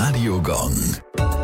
Radio Gong.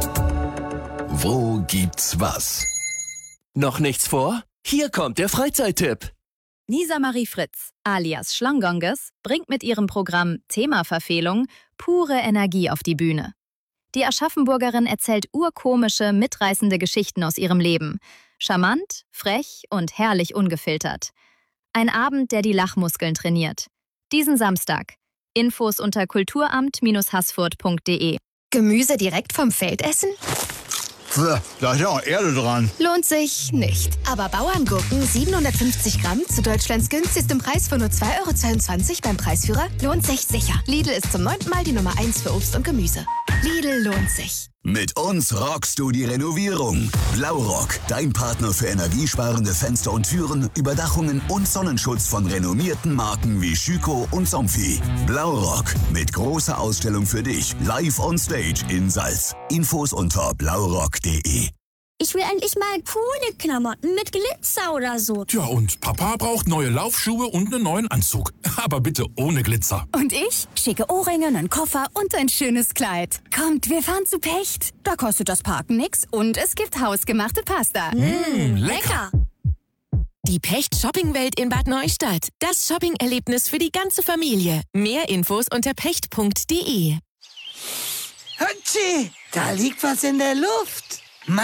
Wo gibt's was? Noch nichts vor? Hier kommt der Freizeittipp. Nisa Marie Fritz, alias Schlangonges, bringt mit ihrem Programm Themaverfehlung pure Energie auf die Bühne. Die Aschaffenburgerin erzählt urkomische, mitreißende Geschichten aus ihrem Leben. Charmant, frech und herrlich ungefiltert. Ein Abend, der die Lachmuskeln trainiert. Diesen Samstag. Infos unter kulturamt-haßfurt.de. Gemüse direkt vom Feld essen? Da ist ja auch Erde dran. Lohnt sich nicht. Aber Bauerngurken 750 Gramm zu Deutschlands günstigstem Preis von nur 2,22 € beim Preisführer lohnt sich sicher. Lidl ist zum 9. Mal die Nummer 1 für Obst und Gemüse. Lidl lohnt sich. Mit uns rockst du die Renovierung. Blaurock, dein Partner für energiesparende Fenster und Türen, Überdachungen und Sonnenschutz von renommierten Marken wie Schüco und Somfy. Blaurock, mit großer Ausstellung für dich, live on stage in Salz. Infos unter blaurock.de. Ich will endlich mal coole Klamotten mit Glitzer oder so. Tja, und Papa braucht neue Laufschuhe und einen neuen Anzug. Aber bitte ohne Glitzer. Und ich? Schicke Ohrringe, einen Koffer und ein schönes Kleid. Kommt, wir fahren zu Pecht. Da kostet das Parken nix und es gibt hausgemachte Pasta. Lecker! Die Pecht-Shopping-Welt in Bad Neustadt. Das Shopping-Erlebnis für die ganze Familie. Mehr Infos unter pecht.de. Hatschi, da liegt was in der Luft.